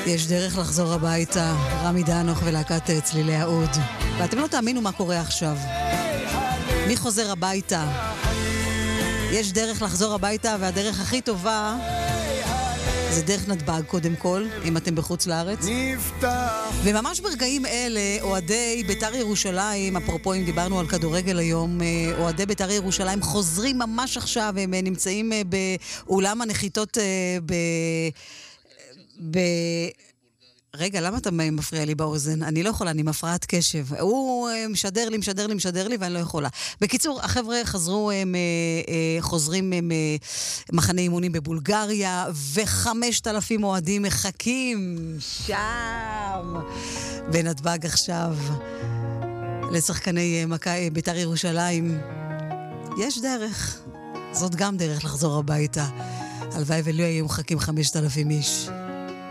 יש דרך לחזור הביתה, רמי דנוך ולהקת צלילי העוד. ואתם לא תאמינו מה קורה עכשיו. מי חוזר הביתה? יש דרך לחזור הביתה, והדרך הכי טובה זה דרך נתב"ג קודם כל, אם אתם בחוץ לארץ. וממש ברגעים אלה, אוהדי בית"ר ירושלים, אפרופו אם דיברנו על כדורגל היום, אוהדי בית"ר ירושלים חוזרים ממש עכשיו, הם נמצאים באולם הנחיתות רגע, למה אתה מפריע לי באוזן? אני לא יכולה, אני מפרעת קשב. הוא משדר לי, ואני לא יכולה. בקיצור, החבר'ה חוזרים מחנה אימונים בבולגריה, ו5,000 אוהדים מחכים שם בנתב"ג עכשיו לשחקני בית"ר ירושלים. יש דרך. זאת גם דרך לחזור הביתה. הלוואי ולא היו מחכים 5,000 איש.